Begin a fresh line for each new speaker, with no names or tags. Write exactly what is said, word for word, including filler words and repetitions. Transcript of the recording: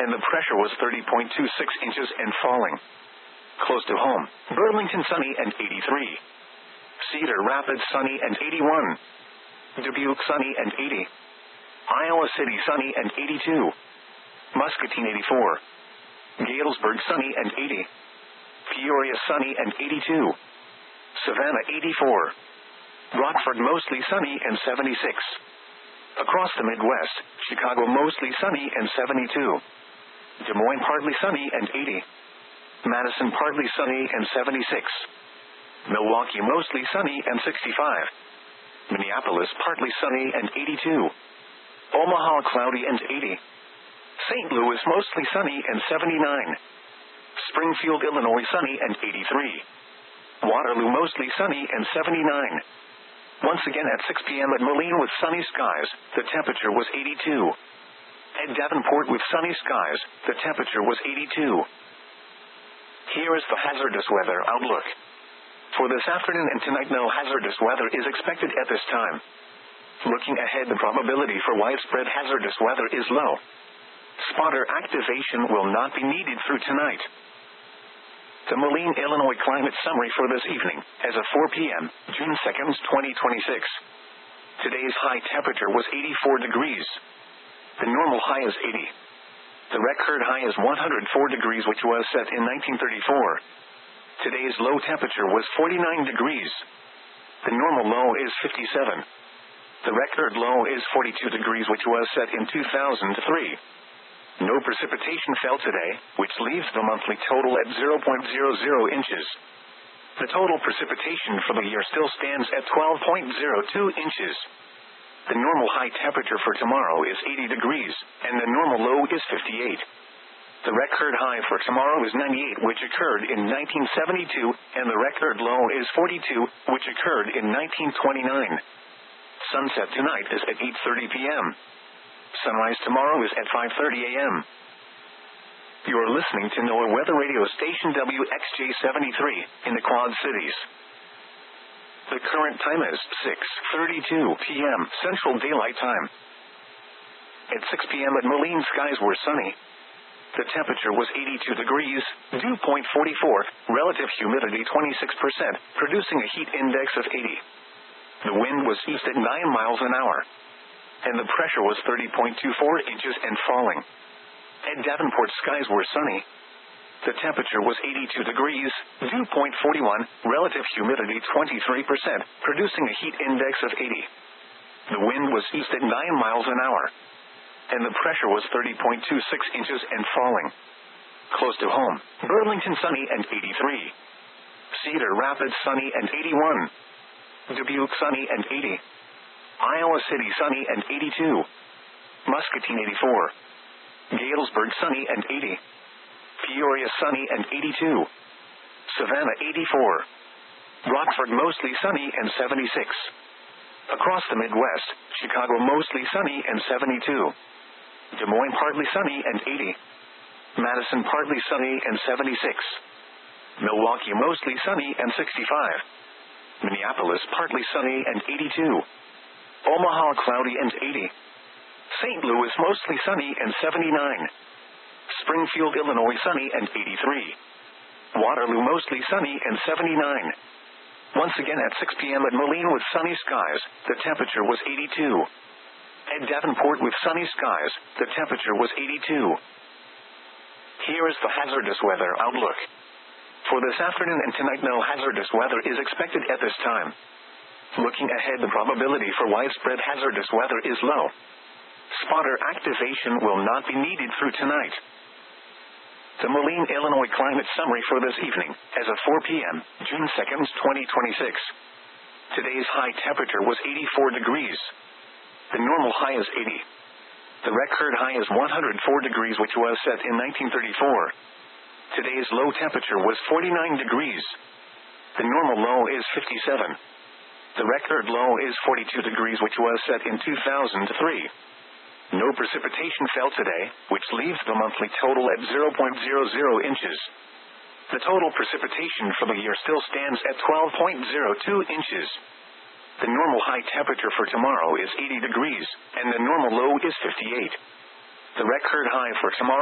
and the pressure was thirty point two six inches and falling. Close to home, Burlington sunny and eighty-three. Cedar Rapids sunny and eighty-one. Dubuque sunny and eighty. Iowa City sunny and eighty-two. Muscatine eighty-four. Galesburg sunny and eighty. Peoria sunny and eighty-two. Savannah eighty-four. Rockford mostly sunny and seventy-six. Across the Midwest, Chicago mostly sunny and seventy-two. Des Moines partly sunny and eighty. Madison partly sunny and seventy-six. Milwaukee mostly sunny and sixty-five. Minneapolis partly sunny and eighty-two. Omaha cloudy and eighty. Saint Louis mostly sunny and seventy-nine. Springfield, Illinois sunny and eighty-three. Waterloo mostly sunny and seventy-nine. Once again at six p.m. at Moline with sunny skies, the temperature was eighty-two. At Davenport with sunny skies, the temperature was eighty-two. Here is the hazardous weather outlook. For this afternoon and tonight, no hazardous weather is expected at this time. Looking ahead, the probability for widespread hazardous weather is low. Spotter activation will not be needed through tonight. The Moline, Illinois climate summary for this evening, as of four p.m., June second, twenty twenty-six. Today's high temperature was eighty-four degrees. The normal high is eighty. The record high is one hundred four degrees, which was set in nineteen thirty-four. Today's low temperature was forty-nine degrees. The normal low is fifty-seven. The record low is forty-two degrees, which was set in two thousand three. No precipitation fell today, which leaves the monthly total at zero point zero zero inches. The total precipitation for the year still stands at twelve point zero two inches. The normal high temperature for tomorrow is eighty degrees, and the normal low is fifty-eight. The record high for tomorrow is ninety-eight, which occurred in nineteen seventy-two, and the record low is forty-two, which occurred in nineteen twenty-nine. Sunset tonight is at eight thirty p.m. Sunrise tomorrow is at five thirty a.m. You are listening to NOAA Weather Radio Station W X J seventy-three in the Quad Cities. The current time is six thirty-two p.m. Central Daylight Time. At six p.m. at Moline, skies were sunny. The temperature was eighty-two degrees, dew point forty-four, relative humidity twenty-six percent, producing a heat index of eighty. The wind was east at nine miles an hour. And the pressure was thirty point two four inches and falling. At Davenport, skies were sunny. The temperature was eighty-two degrees, dew point forty-one, relative humidity twenty-three percent, producing a heat index of eighty. The wind was east at nine miles an hour. And the pressure was thirty point two six inches and falling. Close to home, Burlington sunny and eighty-three. Cedar Rapids sunny and eighty-one. Dubuque sunny and eighty. Iowa City sunny and eighty-two. Muscatine eighty-four. Galesburg sunny and eighty. Peoria sunny and eighty-two. Savannah eighty-four. Rockford mostly sunny and seventy-six. Across the Midwest, Chicago mostly sunny and seventy-two. Des Moines partly sunny and eighty. Madison partly sunny and seventy-six. Milwaukee mostly sunny and sixty-five. Minneapolis partly sunny and eighty-two. Omaha cloudy and eighty. Saint Louis mostly sunny and seventy-nine. Springfield, Illinois sunny and eighty-three. Waterloo mostly sunny and seventy-nine. Once again at six p.m. at Moline with sunny skies, the temperature was eighty-two. At Davenport with sunny skies, the temperature was eighty-two. Here is the hazardous weather outlook. For this afternoon and tonight, no hazardous weather is expected at this time. Looking ahead, the probability for widespread hazardous weather is low. Spotter activation will not be needed through tonight. The Moline, Illinois climate summary for this evening, as of four p.m., June second, twenty twenty-six. Today's high temperature was eighty-four degrees. The normal high is eighty. The record high is one hundred four degrees, which was set in nineteen thirty-four. Today's low temperature was forty-nine degrees. The normal low is fifty-seven. The record low is forty-two degrees, which was set in two thousand three. No precipitation fell today, which leaves the monthly total at zero point zero zero inches. The total precipitation for the year still stands at twelve point zero two inches. The normal high temperature for tomorrow is eighty degrees, and the normal low is fifty-eight. The record high for tomorrow